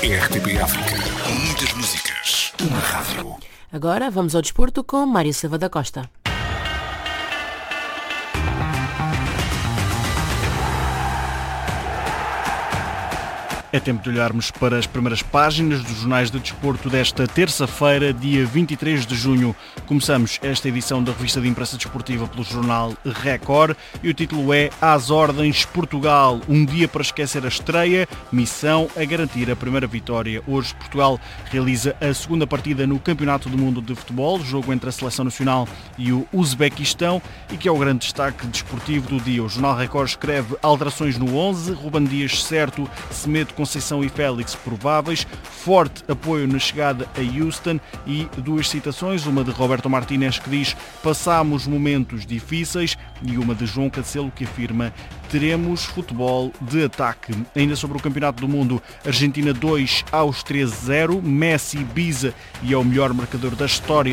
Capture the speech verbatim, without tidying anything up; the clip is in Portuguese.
R T P África. Muitas músicas. Uma rádio. Agora vamos ao desporto com Mário Silva da Costa. É tempo de olharmos para as primeiras páginas dos jornais de desporto desta terça-feira, dia vinte e três de junho. Começamos esta edição da revista de imprensa desportiva pelo jornal Record e o título é Às Ordens Portugal, um dia para esquecer a estreia, missão a garantir a primeira vitória. Hoje Portugal realiza a segunda partida no Campeonato do Mundo de Futebol, jogo entre a Seleção Nacional e o Uzbequistão, e que é o grande destaque desportivo do dia. O jornal Record escreve alterações no onze, Ruben Dias certo, Semedo, Conceição e Félix prováveis, forte apoio na chegada a Houston e duas citações, uma de Roberto Martínez que diz passámos momentos difíceis e uma de João Cancelo que afirma teremos futebol de ataque. Ainda sobre o Campeonato do Mundo, Argentina dois, Áustria zero, Messi, Biza e é o melhor marcador da história